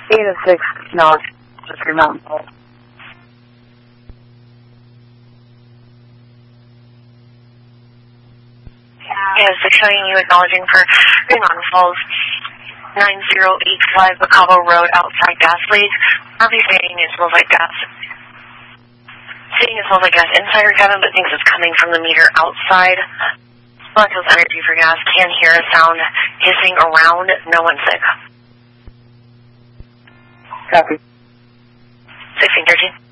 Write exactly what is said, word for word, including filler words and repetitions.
eight oh six, no, just Green Mountain Falls. Yeah, six showing you acknowledging for Green Mountain Falls, nine zero eight five Bacabo Road outside gas leak. Probably saying it smells like gas. Saying it smells like gas inside your cabin, but thinks it's coming from the meter outside. Black Hills Energy for gas. Can hear a sound hissing around. No one's sick. Copy. sixteen thirteen.